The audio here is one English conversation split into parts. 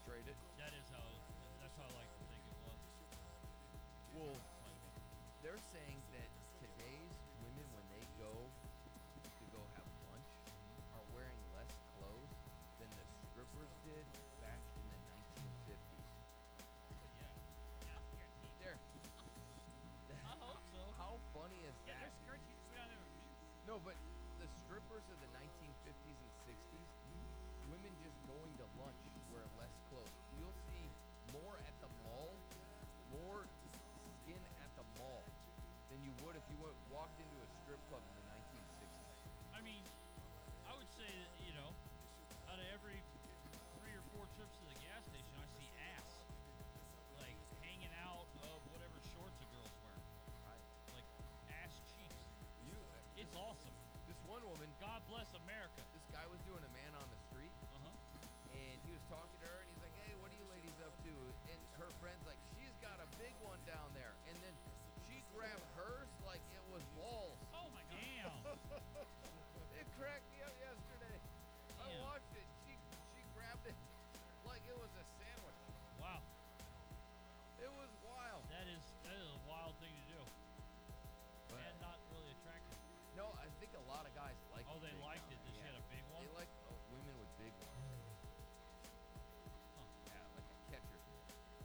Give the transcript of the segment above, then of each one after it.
portrayed it. That's how I like to think it was. Well, they're saying that today's women, when they go to go have lunch, are wearing less clothes than the strippers did back in the 1950s. But yeah, There. I hope so. How funny is Yeah, that? their skirts used to be on their reviews. No, but the strippers of the 1950s and 60s, women just going to lunch wear less clothes. You'll see more at the mall, more skin at the mall than you would if you walked into a strip club in the 1960s. I mean, I would say that, out of every 3 or 4 trips to the gas station, I see ass. Like, hanging out of whatever shorts a girl's wearing. Right. Like, ass cheeks. It's awesome. This one woman, God bless America. this guy was doing a man on the street, and he was talking to her, and he's like, hey, what are you ladies up to? And her friend's like, she's got a big one down there. And then she grabbed hers like it was balls. Oh, my God. Damn. It cracked me up yesterday. I Damn. watched it. She grabbed it like it was a sandwich. Wow. It was wild. That is a wild thing to do. But- And not really attractive. No, I think a lot of guys liked Oh, it. they big liked now. it that she had a big one? They like women with big ones. Huh. Yeah, like a catcher's mitt.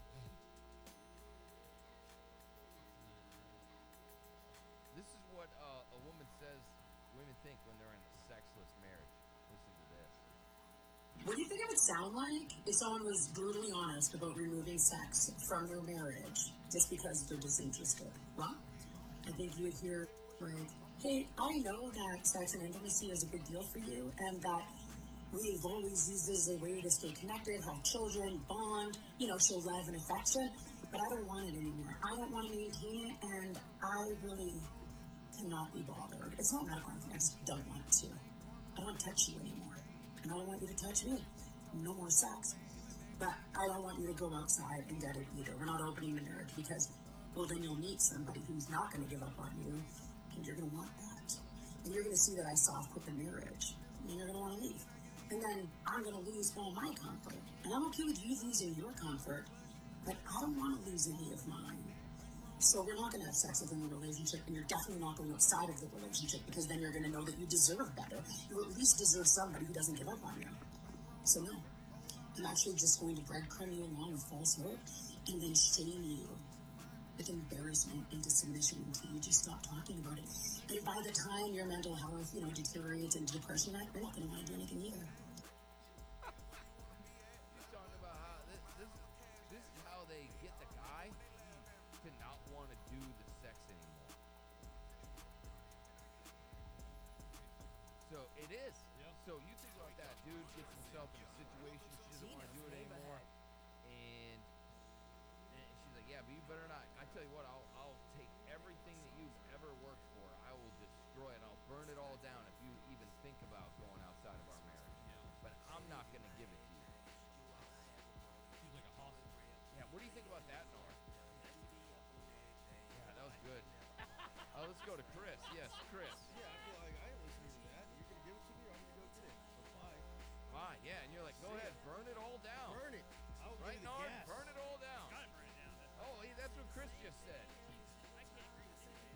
This is what a woman says women think when they're in a sexless marriage. Listen to this. What do you think it would sound like if someone was brutally honest about removing sex from their marriage just because they're disinterested? Well, I think you would hear, like, hey, I know that sex and intimacy is a big deal for you and that we've always used this as a way to stay connected, have children, bond, show love and affection, but I don't want it anymore. I don't want to maintain it, and I really cannot be bothered. It's not medical anything. I just don't want to. I don't want to touch you anymore. And I don't want you to touch me. No more sex. But I don't want you to go outside and get it either. We're not opening the marriage because, well, then you'll meet somebody who's not going to give up on you, and you're going to want that. And you're going to see that I soft quit the marriage, and you're going to want to leave. And then I'm going to lose all my comfort. And I'm okay with you losing your comfort, but I don't want to lose any of mine. So we're not going to have sex within the relationship, and you're definitely not going outside of the relationship, because then you're going to know that you deserve better. You at least deserve somebody who doesn't give up on you. So no, I'm actually just going to breadcrumb you along with false hope, and then shame you with embarrassment into submission until you just stop talking about it. And by the time your mental health, deteriorates into depression, you're not going to want to do anything either. She's talking about how this is how they get the guy to not want to do the sex anymore. So it is. Yeah. So you think about that. Dude gets himself in a situation, she doesn't want to do it anymore. And she's like, yeah, but you better not. I tell you what, I'll take everything that you've ever worked for. I will destroy it. I'll burn it all down if you even think about going outside of our marriage. Yeah. But I'm not going to give it to you. She's like a hostage. Yeah, what do you think about that, Nora? Yeah, that was good. Let's go to Chris. Yes, Chris. Yeah, I feel like I ain't listening to that. You're gonna give it to me, or I'm gonna go get it. So bye. Fine, yeah, and you're like, go ahead, burn it all down. Burn it. I'll Right, give you the Nora? gas. Burn it all down. Gotta burn it down. Oh, that's what Chris just said. I can't agree with you.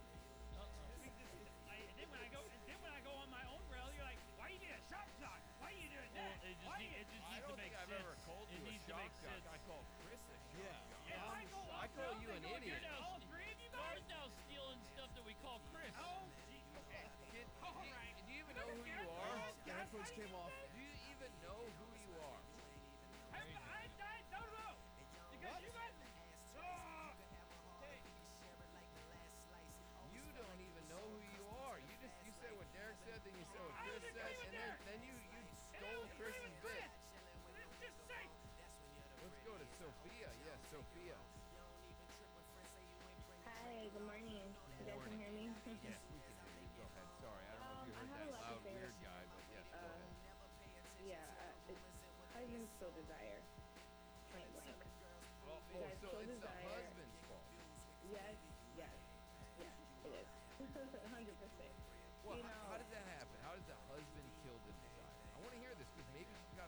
And then when I go on my own rail, you're like, why you doing a shock jock? Why you doing that? I It just needs don't to think make I've sense. ever called It you a needs to shock make jock. sense. I call Chris a shock Yeah. jock. If I go I off call rails, you they an go idiot. against All us. three of you Nora's guys? now stealing stuff that we call Chris. Oh, okay. Do you even know who you are? the headphones came off. Do you even know who you are? I don't know. Because you guys. You don't even know who you are. You said what Derek said, then you said what Chris said, and then you stole Chris's bit. Just say. Let's go to Sophia. Yes, Sophia. Hi, good morning. You guys can hear me? Yes, we can hear you. Go ahead. Sorry, I don't know if you I heard have a that lot to loud, say. weird guy, but yes, go ahead. Yeah, it's husband's still desire. Point blank. Oh, guys so still it's the desire- husband's fault. Yes, it is. 100%. Well, You how know, does that happen? How does the husband kill the desire? I want to hear this because maybe she's got